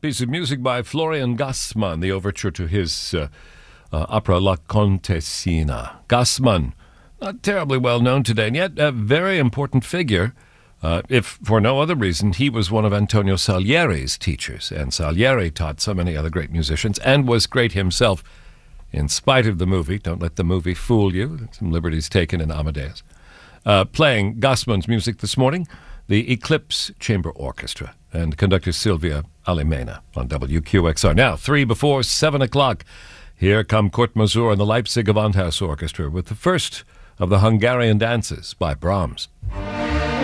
piece of music by Florian Gassmann, the overture to his opera La Contessina. Gassmann, not terribly well known today, and yet a very important figure. If for no other reason, he was one of Antonio Salieri's teachers, and Salieri taught so many other great musicians and was great himself in spite of the movie. Don't let the movie fool you. Some liberties taken in Amadeus. Playing Gassmann's music this morning, the Eclipse Chamber Orchestra and conductor Silvia Alimena on WQXR. Now, 3 before 7 o'clock, here come Kurt Masur and the Leipzig Gewandhaus Orchestra with the first of the Hungarian dances by Brahms.